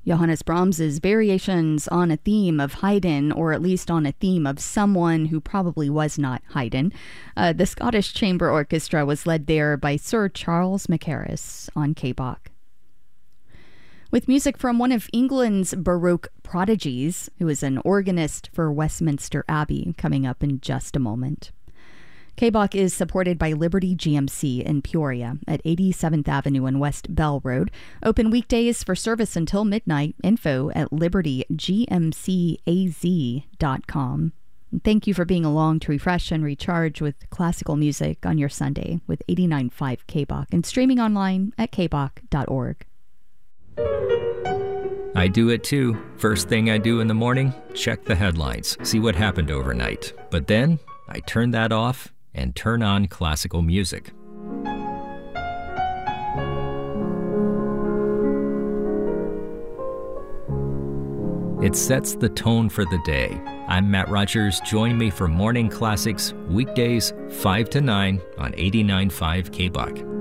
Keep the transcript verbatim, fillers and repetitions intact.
Johannes Brahms's variations on a theme of Haydn, or at least on a theme of someone who probably was not Haydn. Uh, the Scottish Chamber Orchestra was led there by Sir Charles Mackerras on K B O C. With music from one of England's Baroque prodigies, who is an organist for Westminster Abbey, coming up in just a moment. K B O C is supported by Liberty G M C in Peoria at eighty-seventh Avenue and West Bell Road. Open weekdays for service until midnight. Info at liberty g m c a z dot com. And thank you for being along to refresh and recharge with classical music on your Sunday with eighty-nine point five K B O C and streaming online at k b o c dot org. I do it too. First thing I do in the morning, check the headlines, see what happened overnight. But then I turn that off and turn on classical music. It sets the tone for the day. I'm Matt Rogers. Join me for Morning Classics, weekdays five to nine on eighty-nine point five K B O C.